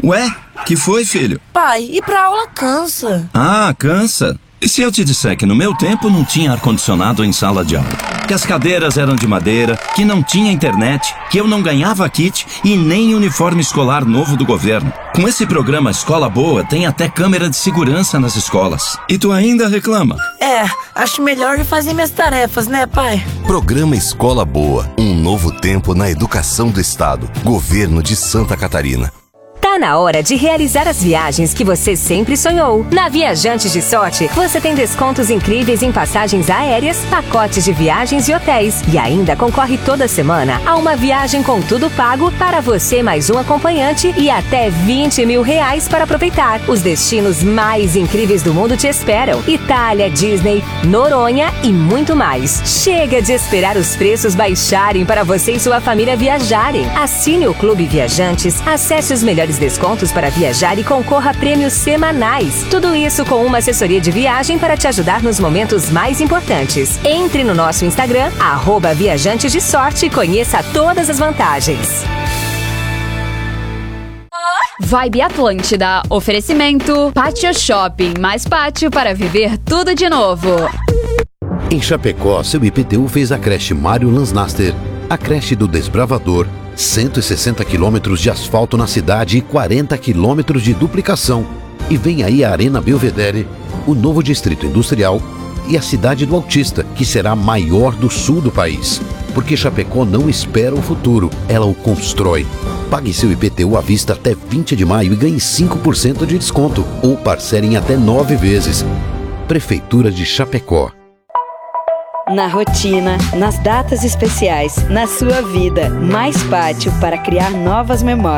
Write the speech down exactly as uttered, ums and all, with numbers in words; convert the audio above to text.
Ué, que foi, filho? Pai, ir pra aula cansa. Ah, cansa? E se eu te disser que no meu tempo não tinha ar-condicionado em sala de aula? Que as cadeiras eram de madeira, que não tinha internet, que eu não ganhava kit e nem uniforme escolar novo do governo. Com esse programa Escola Boa, tem até câmera de segurança nas escolas. E tu ainda reclama? É, acho melhor ir fazer minhas tarefas, né, pai? Programa Escola Boa, um novo tempo na educação do Estado. Governo de Santa Catarina. Tá na hora de realizar as viagens que você sempre sonhou. Na Viajantes de Sorte, você tem descontos incríveis em passagens aéreas, pacotes de viagens e hotéis. E ainda concorre toda semana a uma viagem com tudo pago para você mais um acompanhante e até vinte mil reais para aproveitar. Os destinos mais incríveis do mundo te esperam. Itália, Disney, Noronha e muito mais. Chega de esperar os preços baixarem para você e sua família viajarem. Assine o Clube Viajantes, acesse os melhores descontos para viajar e concorra a prêmios semanais. Tudo isso com uma assessoria de viagem para te ajudar nos momentos mais importantes. Entre no nosso Instagram, arroba Viajantes de Sorte e conheça todas as vantagens. Vibe Atlântida. Oferecimento Pátio Shopping. Mais pátio para viver tudo de novo. Em Chapecó, seu I P T U fez a creche Mário Lansnaster, a creche do Desbravador, cento e sessenta quilômetros de asfalto na cidade e quarenta quilômetros de duplicação. E vem aí a Arena Belvedere, o novo distrito industrial e a cidade do Autista, que será a maior do sul do país. Porque Chapecó não espera o futuro, ela o constrói. Pague seu I P T U à vista até vinte de maio e ganhe cinco por cento de desconto ou parcele em até nove vezes. Prefeitura de Chapecó. Na rotina, nas datas especiais, na sua vida, mais pátio para criar novas memórias.